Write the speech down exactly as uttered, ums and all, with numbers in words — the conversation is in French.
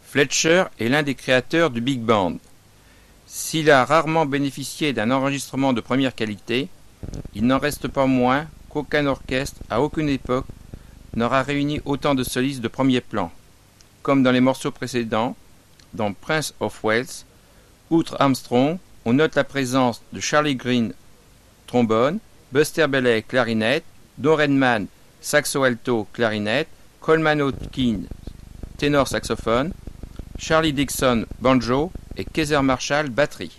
Fletcher est l'un des créateurs du Big Band. S'il a rarement bénéficié d'un enregistrement de première qualité, il n'en reste pas moins qu'aucun orchestre, à aucune époque, n'aura réuni autant de solistes de premier plan. Comme dans les morceaux précédents, dans Prince of Wales, outre Armstrong, on note la présence de Charlie Green, trombone, Buster Bailey, clarinette, Don Redman, saxo-alto, clarinette, Coleman Hawkins, ténor saxophone, Charlie Dixon, banjo et Kaiser Marshall, batterie.